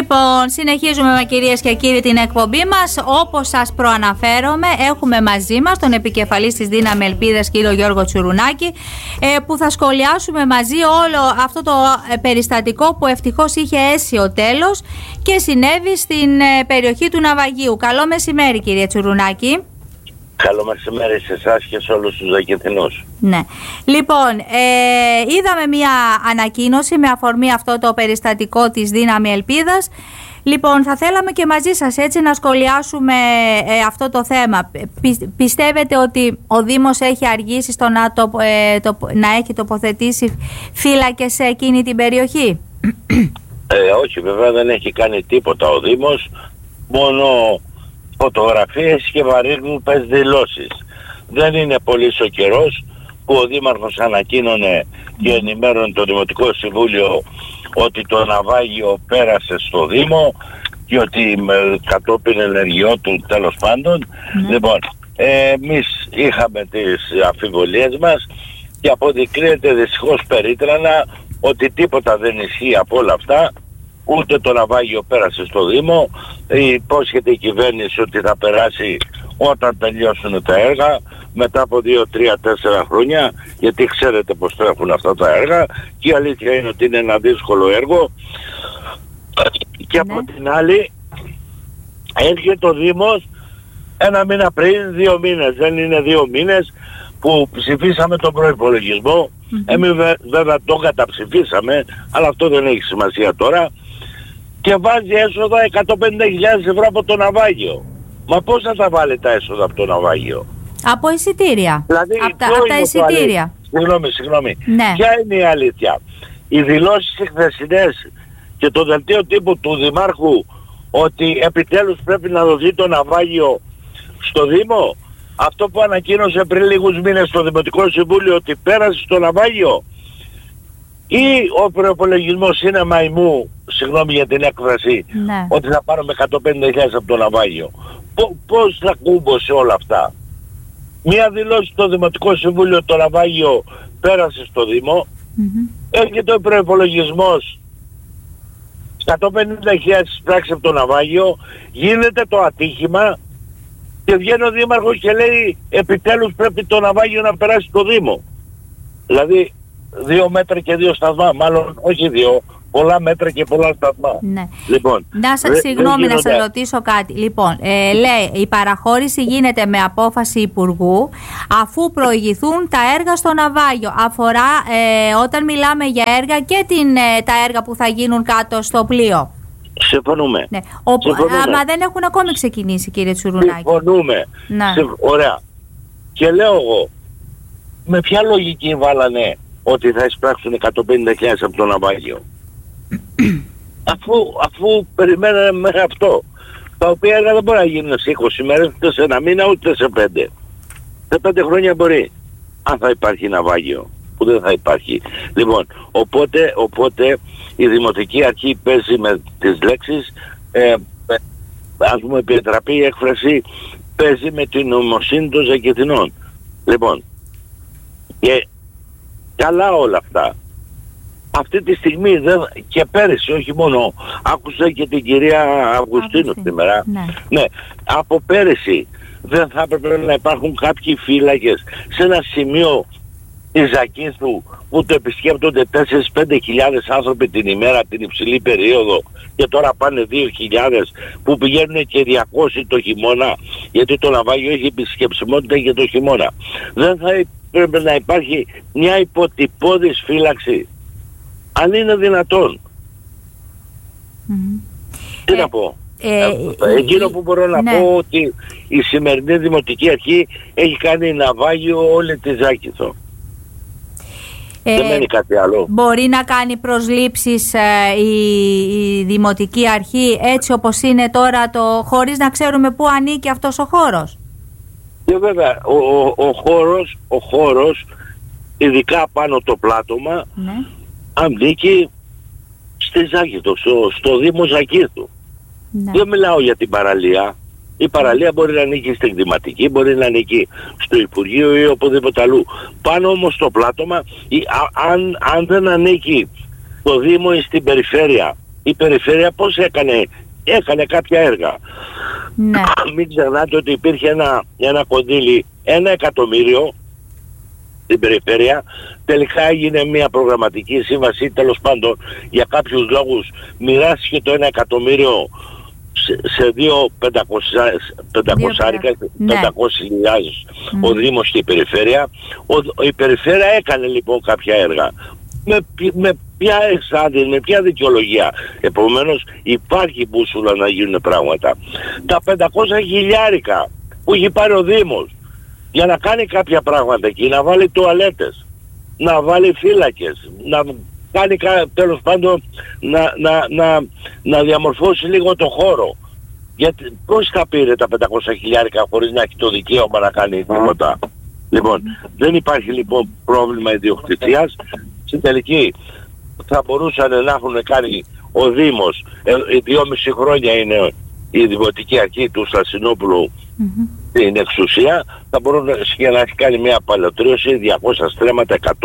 Λοιπόν, συνεχίζουμε κυρίες και κύριοι την εκπομπή μας. Όπως σας προαναφέρομαι, έχουμε μαζί μας τον επικεφαλής της Δύναμη Ελπίδας, κύριο Γιώργο Τσουρουνάκη, που θα σχολιάσουμε μαζί όλο αυτό το περιστατικό που ευτυχώς είχε αίσιο τέλος και συνέβη στην περιοχή του Ναυαγίου. Καλό μεσημέρι, κύριε Τσουρουνάκη. Καλό μεσημέρι σε εσάς και σε όλους τους Ακηθινούς. Ναι. Λοιπόν, είδαμε μια ανακοίνωση με αφορμή αυτό το περιστατικό της Δύναμη Ελπίδας. Λοιπόν, θα θέλαμε και μαζί σας έτσι να σχολιάσουμε αυτό το θέμα. Πιστεύετε ότι ο Δήμος έχει αργήσει στο να έχει τοποθετήσει φύλακες σε εκείνη την περιοχή? Όχι, βέβαια δεν έχει κάνει τίποτα ο Δήμος, μόνο φωτογραφίες και βαρύγδουπες δηλώσεις. Δεν είναι πολύς ο καιρός που ο Δήμαρχος ανακοίνωνε και ενημέρωνε το Δημοτικό Συμβούλιο ότι το ναυάγιο πέρασε στο Δήμο και ότι κατόπιν ενεργειών του, τέλος πάντων. Λοιπόν, εμείς είχαμε τις αμφιβολίες μας και αποδεικνύεται δυστυχώς περίτρανα ότι τίποτα δεν ισχύει από όλα αυτά. Ούτε το ναυάγιο πέρασε στο Δήμο. Υπόσχεται η κυβέρνηση ότι θα περάσει όταν τελειώσουν τα έργα, μετά από 2, 3, 4 χρόνια, γιατί ξέρετε πως τρέχουν αυτά τα έργα και η αλήθεια είναι ότι είναι ένα δύσκολο έργο. Και από την άλλη έρχεται ο Δήμος ένα μήνα πριν, 2 μήνες, δεν είναι 2 μήνες που ψηφίσαμε τον προϋπολογισμό. Εμείς βέβαια τον καταψηφίσαμε, αλλά αυτό δεν έχει σημασία τώρα, και βάζει έσοδα 150.000 ευρώ από το ναυάγιο. Μα πώς θα τα βάλει τα έσοδα από το ναυάγιο? Από εισιτήρια. Δηλαδή, από τα εισιτήρια. Συγγνώμη. Ναι. Ποια είναι η αλήθεια? Οι δηλώσεις χθεσινές και το δελτίο τύπου του Δημάρχου ότι επιτέλους πρέπει να δοθεί το ναυάγιο στο Δήμο, αυτό που ανακοίνωσε πριν λίγους μήνες στο Δημοτικό Συμβούλιο ότι πέρασε στο ναυάγιο, ή ο προϋπολογισμός είναι μαϊμού, συγγνώμη για την έκφραση, ότι θα πάρουμε 150.000 από το ναυάγιο? Πώς θα κούμπωσε όλα αυτά? Μία δηλώση στο Δημοτικό Συμβούλιο, το ναυάγιο πέρασε στο Δήμο, έρχεται ο προϋπολογισμός 150.000 πράξη από το ναυάγιο, γίνεται το ατύχημα και βγαίνει ο Δήμαρχος και λέει επιτέλους πρέπει το ναυάγιο να περάσει στο Δήμο. Δηλαδή 2 μέτρα και 2 σταθμά, μάλλον όχι 2, πολλά μέτρα και πολλά σταθμά. Ναι. Λοιπόν, συγγνώμη να σας ρωτήσω κάτι. Λοιπόν, λέει η παραχώρηση γίνεται με απόφαση Υπουργού αφού προηγηθούν τα έργα στο ναυάγιο. Αφορά όταν μιλάμε για έργα και τα έργα που θα γίνουν κάτω στο πλοίο. Συμφωνούμε. Ναι. Μα δεν έχουν ακόμη ξεκινήσει, κύριε Τσουρουνάκη. Συμφωνούμε. Ωραία. Και λέω εγώ, με ποια λογική βάλανε ότι θα εισπράξουν 150.000 από το ναυάγιο? αφού περιμέναμε μέχρι αυτό, τα οποία έργα δεν μπορεί να γίνουν σε 20 μέρες, ούτε σε 1 μήνα, ούτε σε 5. Σε 5 χρόνια μπορεί, αν θα υπάρχει ναυάγιο, που δεν θα υπάρχει. Λοιπόν, οπότε η Δημοτική Αρχή παίζει με τις λέξεις, ας μου επιτραπεί η έκφραση, παίζει με την νοημοσύνη των Ακηθινών. Λοιπόν, και καλά όλα αυτά. Αυτή τη στιγμή και πέρυσι, όχι μόνο, άκουσα και την κυρία Αυγουστίνου σήμερα. Ναι, από πέρυσι δεν θα έπρεπε να υπάρχουν κάποιοι φύλακες σε ένα σημείο της Ζακίνθου που το επισκέπτονται 4-5 χιλιάδες άνθρωποι την ημέρα την υψηλή περίοδο και τώρα πάνε 2.000 που πηγαίνουν και 200 το χειμώνα, γιατί το ναυάγιο έχει επισκεψιμότητα και το χειμώνα? Δεν θα πρέπει να υπάρχει μια υποτυπώδης φύλαξη, αν είναι δυνατόν? Τι να πω? Εκείνο που μπορώ να πω ότι η σημερινή Δημοτική Αρχή έχει κάνει ναυάγιο όλη τη Ζάκυνθο. Δεν μένει κάτι άλλο. Μπορεί να κάνει προσλήψεις η Δημοτική Αρχή έτσι όπως είναι τώρα, χωρίς να ξέρουμε πού ανήκει αυτός ο χώρος? Και βέβαια ο χώρος ειδικά πάνω το πλάτωμα ανήκει στη Ζάκυνθο, στο Δήμο Ζακίνθου. Δεν μιλάω για την παραλία. Η παραλία μπορεί να ανήκει στην κτηματική, μπορεί να ανήκει στο Υπουργείο ή οπουδήποτε αλλού. Πάνω όμως στο πλάτωμα, αν δεν ανήκει στο Δήμο ή στην περιφέρεια η περιφέρεια πώς έκανε κάποια έργα. Ναι. Μην ξεχνάτε ότι υπήρχε ένα κονδύλι 1 εκατομμύριο στην περιφέρεια. Τελικά έγινε μια προγραμματική σύμβαση, τέλος πάντων για κάποιους λόγους μοιράστηκε το 1 εκατομμύριο σε 500.000 ο Δήμος και η περιφέρεια. Η περιφέρεια έκανε λοιπόν κάποια έργα. Με ποια εξάδεια, με ποια δικαιολογία? Επομένως υπάρχει μπούσουλα να γίνουν πράγματα. Τα 500 χιλιάρικα που έχει πάρει ο Δήμος για να κάνει κάποια πράγματα εκεί, να βάλει τουαλέτες, να βάλει φύλακες, να κάνει τέλος πάντων να διαμορφώσει λίγο το χώρο. Γιατί πώς θα πήρε τα 500 χιλιάρικα χωρίς να έχει το δικαίωμα να κάνει τίποτα? Λοιπόν, δεν υπάρχει λοιπόν πρόβλημα ιδιοκτησίας. Στην τελική θα μπορούσαν να έχουν κάνει ο Δήμος, 2,5 χρόνια είναι η Δημοτική Αρχή του Στασινόπουλου στην εξουσία, θα μπορούν να έχει κάνει μια παλαιοτρίωση, 200 στρέμματα, 100.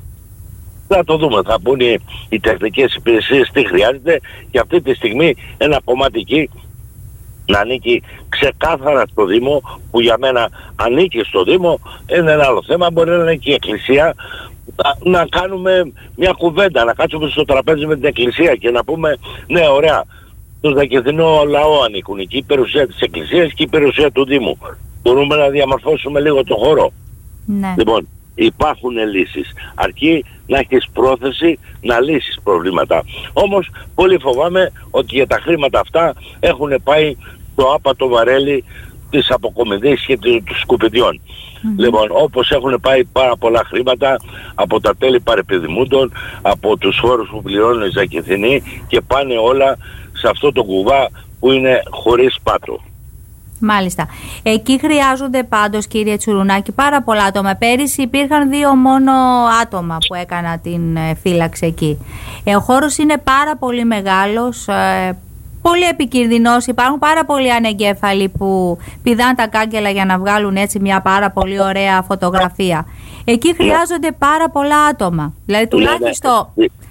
Θα το δούμε, θα πούν οι τεχνικές υπηρεσίες τι χρειάζεται, και αυτή τη στιγμή ένα κομμάτι εκεί να ανήκει ξεκάθαρα στο Δήμο, που για μένα ανήκει στο Δήμο, είναι ένα άλλο θέμα. Μπορεί να είναι και η Εκκλησία, να κάνουμε μια κουβέντα, να κάτσουμε στο τραπέζι με την Εκκλησία και να πούμε ναι, ωραία, στο Ζακεθινό λαό ανήκουν εκεί η περιουσία της Εκκλησίας και η περιουσία του Δήμου. Μπορούμε να διαμορφώσουμε λίγο το χώρο. Ναι. Λοιπόν, υπάρχουν λύσεις, αρκεί να έχεις πρόθεση να λύσεις προβλήματα. Όμως πολύ φοβάμαι ότι για τα χρήματα αυτά έχουν πάει το άπατο βαρέλι της αποκομιδής και του σκουπιδιών. Λοιπόν, όπως έχουν πάει πάρα πολλά χρήματα από τα τέλη παρεπιδημούντων, από τους φόρους που πληρώνουν οι Ζακεθινοί, και πάνε όλα σε αυτό το κουβά που είναι χωρίς πάτο. Μάλιστα. Εκεί χρειάζονται πάντως, κύριε Τσουρουνάκη, πάρα πολλά άτομα. Πέρυσι υπήρχαν 2 μόνο άτομα που έκανα την φύλαξη εκεί. Ο χώρος είναι πάρα πολύ μεγάλος, πολύ επικίνδυνος. Υπάρχουν πάρα πολλοί ανεγκέφαλοι που πηδάνε τα κάγκελα για να βγάλουν έτσι μια πάρα πολύ ωραία φωτογραφία. Εκεί χρειάζονται πάρα πολλά άτομα. Δηλαδή τουλάχιστον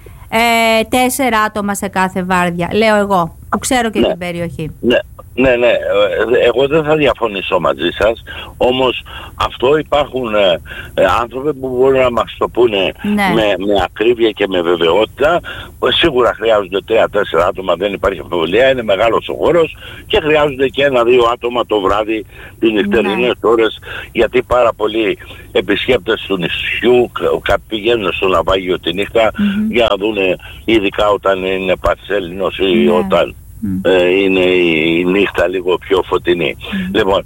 4 άτομα σε κάθε βάρδια. Λέω εγώ, που ξέρω και την περιοχή. Ναι, εγώ δεν θα διαφωνήσω μαζί σας, όμως αυτό υπάρχουν άνθρωποι που μπορούν να μας το πούνε με ακρίβεια και με βεβαιότητα. Σίγουρα χρειάζονται 3-4 άτομα, δεν υπάρχει αμφιβολία, είναι μεγάλος ο χώρος, και χρειάζονται και 1-2 άτομα το βράδυ, τις νυχτερινές ώρες, γιατί πάρα πολλοί επισκέπτες του νησιού πηγαίνουν στο ναυάγιο τη νύχτα για να δουν, ειδικά όταν είναι παρσέλινος ή όταν είναι η νύχτα λίγο πιο φωτεινή. Λοιπόν,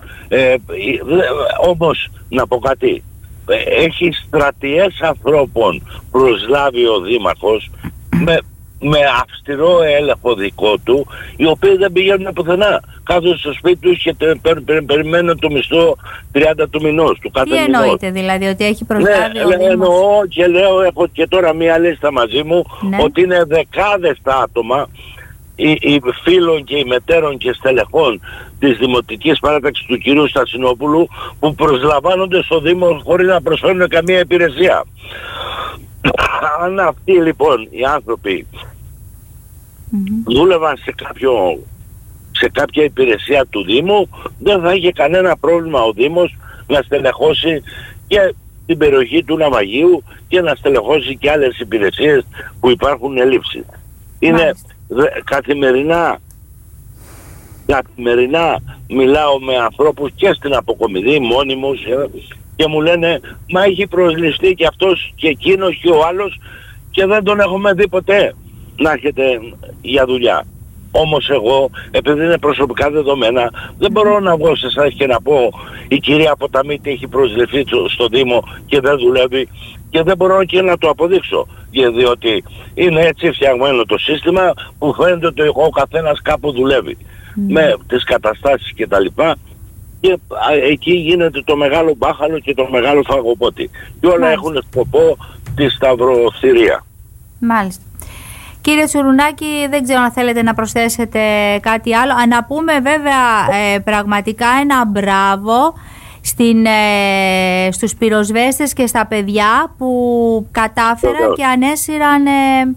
όμως να πω κάτι, έχει στρατιές ανθρώπων προσλάβει ο Δήμαρχος με αυστηρό έλεγχο δικό του, οι οποίοι δεν πηγαίνουν πουθενά. Κάθονται στο σπίτι τους και περιμένουν το μισθό 30 του μηνός, του κάθε μηνός. Τι εννοείτε δηλαδή, ότι έχει προσλάβει ο Δήμος? Εννοώ και λέω, έχω και τώρα μία λίστα μαζί μου, ότι είναι δεκάδες τα άτομα, οι φίλων και οι μετέρων και στελεχών της Δημοτικής Παράταξης του κυρίου Στασινόπουλου, που προσλαμβάνονται στο Δήμο χωρίς να προσφέρουν καμία υπηρεσία. Αν αυτοί λοιπόν οι άνθρωποι δούλευαν σε κάποια υπηρεσία του Δήμου, δεν θα είχε κανένα πρόβλημα ο Δήμος να στελεχώσει και την περιοχή του ναυαγίου και να στελεχώσει και άλλες υπηρεσίες που υπάρχουν ελλείψεις. Είναι καθημερινά μιλάω με ανθρώπους και στην Αποκομιδή, μόνιμους, και μου λένε μα έχει προσληφθεί και αυτός και εκείνος και ο άλλος και δεν τον έχουμε δει ποτέ να έρχεται για δουλειά. Όμως εγώ, επειδή είναι προσωπικά δεδομένα, δεν μπορώ να βγω σε εσάς και να πω η κυρία Ποταμίτη έχει προσληφθεί στο Δήμο και δεν δουλεύει, και δεν μπορώ και να το αποδείξω, διότι είναι έτσι φτιαγμένο το σύστημα που φαίνεται ότι ο καθένας κάπου δουλεύει με τις καταστάσεις και τα λοιπά, και εκεί γίνεται το μεγάλο μπάχαλο και το μεγάλο φαγοπότη, και όλα έχουν σκοπό τη σταυροθυρία. Μάλιστα. Κύριε Τσουρουνάκη, δεν ξέρω αν θέλετε να προσθέσετε κάτι άλλο. Να πούμε βέβαια πραγματικά ένα μπράβο στους πυροσβέστες και στα παιδιά που κατάφεραν και ανέσυραν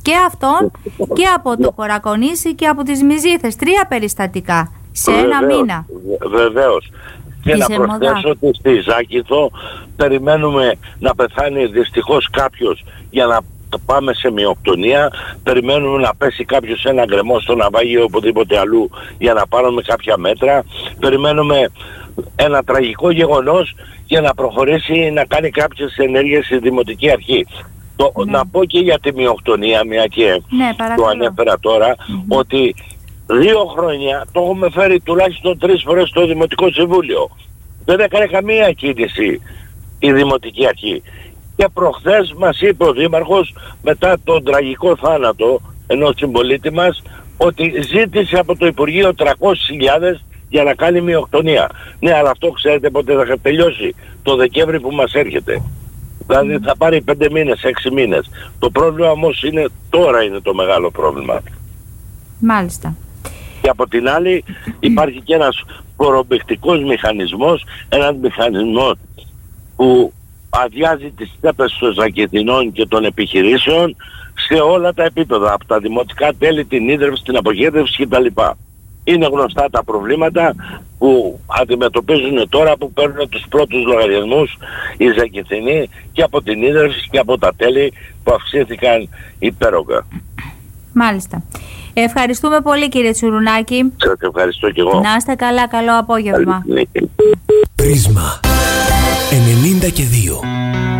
Και αυτόν και από το Κορακονήσι και από τις Μυζήθες. 3 περιστατικά σε ένα μήνα. Βεβαίως. Και να προσθέσω ότι στη Ζάκυνθο περιμένουμε να πεθάνει δυστυχώς κάποιος για να πάμε σε μειοκτονία. Περιμένουμε να πέσει κάποιος ένα γκρεμό στο ναυάγιο οπουδήποτε αλλού για να πάρουμε κάποια μέτρα. Περιμένουμε ένα τραγικό γεγονός για να προχωρήσει να κάνει κάποιες ενέργειες η Δημοτική Αρχή. Να πω και για τη μειοκτονία, μια και το ανέφερα τώρα, ότι 2 χρόνια το έχουμε φέρει τουλάχιστον 3 φορές στο Δημοτικό Συμβούλιο. Δεν έκανε καμία κίνηση η Δημοτική Αρχή. Και προχθές μας είπε ο Δήμαρχος, μετά τον τραγικό θάνατο ενός συμπολίτη μας, ότι ζήτησε από το Υπουργείο 300.000 για να κάνει μειοκτονία. Ναι, αλλά αυτό ξέρετε πότε θα τελειώσει? Το Δεκέμβρη που μας έρχεται. Δηλαδή θα πάρει 5 μήνες, 6 μήνες. Το πρόβλημα όμως είναι, τώρα είναι το μεγάλο πρόβλημα. Μάλιστα. Και από την άλλη υπάρχει και ένας προμπηκτικός μηχανισμός, ένας μηχανισμός που αδειάζει τις τσέπες των Ζακυνθινών και των επιχειρήσεων σε όλα τα επίπεδα, από τα δημοτικά τέλη, την ίδρυυση, την απογοίτευση κτλ. Είναι γνωστά τα προβλήματα που αντιμετωπίζουν τώρα, που παίρνουν τους πρώτους λογαριασμούς οι Ζακυνθινοί και από την ίδρυυση και από τα τέλη που αυξήθηκαν υπέρογκα. Μάλιστα. Ευχαριστούμε πολύ, κύριε Τσουρουνάκη. Σας ευχαριστώ και εγώ. Να είστε καλά, καλό απόγευμα. Πρίσμα 92.